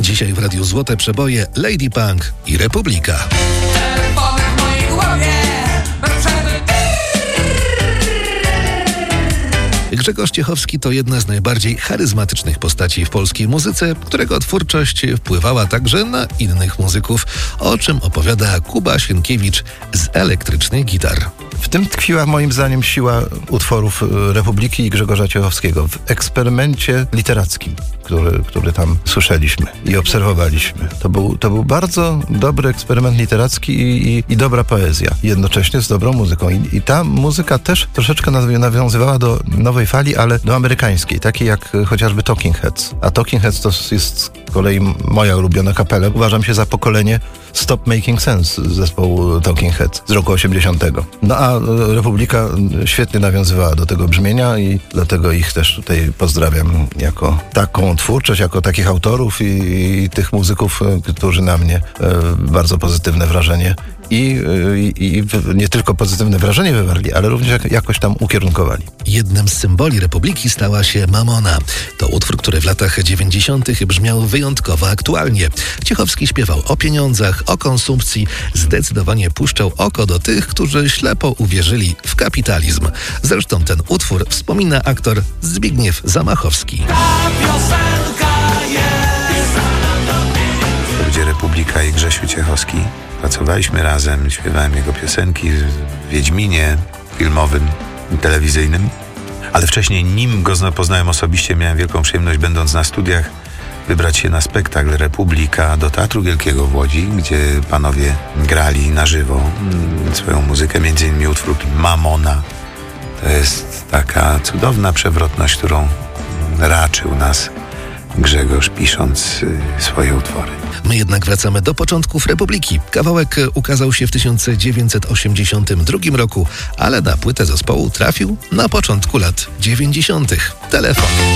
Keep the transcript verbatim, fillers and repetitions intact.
Dzisiaj w Radiu Złote Przeboje Lady Punk i Republika. Telefony w mojej głowie, bez przerwy. Grzegorz Ciechowski to jedna z najbardziej charyzmatycznych postaci w polskiej muzyce, którego twórczość wpływała także na innych muzyków, o czym opowiada Kuba Sienkiewicz z Elektrycznych Gitar. W tym tkwiła moim zdaniem siła utworów Republiki i Grzegorza Ciechowskiego w eksperymencie literackim, który, który tam słyszeliśmy i obserwowaliśmy. To był, to był bardzo dobry eksperyment literacki i, i, i dobra poezja, jednocześnie z dobrą muzyką. I, I ta muzyka też troszeczkę nawiązywała do nowej fali, ale do amerykańskiej, takiej jak chociażby Talking Heads. A Talking Heads to jest z kolei moja ulubiona kapela. Uważam się za pokolenie Stop Making Sense zespołu Talking Heads z roku osiemdziesiątego. No a Republika świetnie nawiązywała do tego brzmienia i dlatego ich też tutaj pozdrawiam jako taką twórczość, jako takich autorów i, i tych muzyków, którzy na mnie e, bardzo pozytywne wrażenie i, i, i nie tylko pozytywne wrażenie wywarli, ale również jak, jakoś tam ukierunkowali. Jednym z symboli Republiki stała się Mamona. To utwór, który w latach dziewięćdziesiątych brzmiał wyjątkowo aktualnie. Ciechowski śpiewał o pieniądzach, o konsumpcji, zdecydowanie puszczał oko do tych, którzy ślepo uwierzyli w kapitalizm. Zresztą ten utwór wspomina aktor Zbigniew Zamachowski. Ta piosenka jest. To będzie Republika i Grzesiu Ciechowski. Pracowaliśmy razem, śpiewałem jego piosenki w Wiedźminie filmowym i telewizyjnym. Ale wcześniej, nim go poznałem osobiście, miałem wielką przyjemność, będąc na studiach, wybrać się na spektakl Republika do Teatru Wielkiego w Łodzi, gdzie panowie grali na żywo swoją muzykę, między innymi utwór Mamona. To jest taka cudowna przewrotność, którą raczył nas Grzegorz, pisząc swoje utwory. My jednak wracamy do początków Republiki. Kawałek ukazał się w tysiąc dziewięćset osiemdziesiątym drugim roku, ale na płytę zespołu trafił na początku lat dziewięćdziesiątych. Telefon.